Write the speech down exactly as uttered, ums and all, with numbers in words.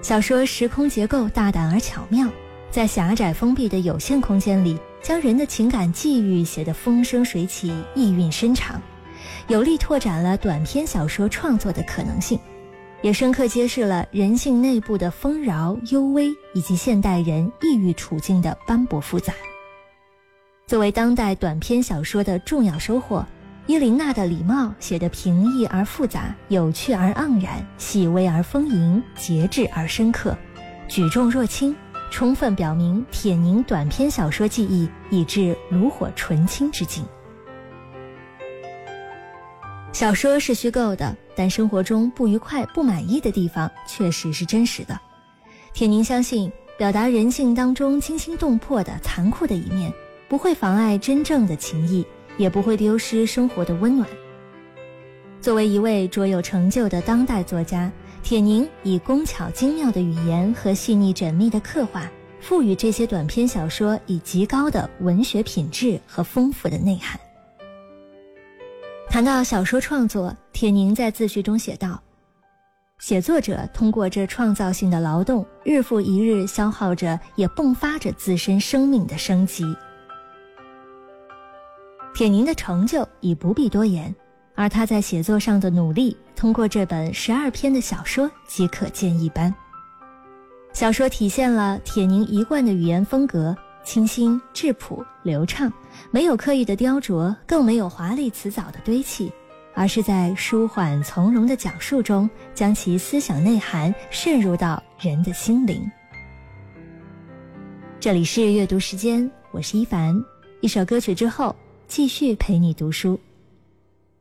小说时空结构大胆而巧妙，在狭窄封闭的有限空间里，将人的情感际遇写得风生水起，意蕴深长，有力拓展了短篇小说创作的可能性，也深刻揭示了人性内部的丰饶、幽微以及现代人抑郁处境的斑驳复杂。作为当代短篇小说的重要收获，伊琳娜的礼貌写得平易而复杂，有趣而盎然，细微而丰盈，节制而深刻，举重若轻，充分表明铁凝短篇小说技艺已至炉火纯青之境。小说是虚构的，但生活中不愉快、不满意的地方确实是真实的。铁凝相信，表达人性当中惊心动魄的残酷的一面，不会妨碍真正的情谊，也不会丢失生活的温暖。作为一位卓有成就的当代作家，铁凝以工巧精妙的语言和细腻缜密的刻画，赋予这些短篇小说以极高的文学品质和丰富的内涵。谈到小说创作，铁凝在自序中写道，写作者通过这创造性的劳动，日复一日消耗着也迸发着自身生命的生机。铁凝的成就已不必多言，而他在写作上的努力，通过这本十二篇的小说即可见一斑。小说体现了铁凝一贯的语言风格，清新、质朴、流畅，没有刻意的雕琢，更没有华丽辞藻的堆砌，而是在舒缓从容的讲述中，将其思想内涵渗入到人的心灵。这里是阅读时间，我是一凡，一首歌曲之后继续陪你读书。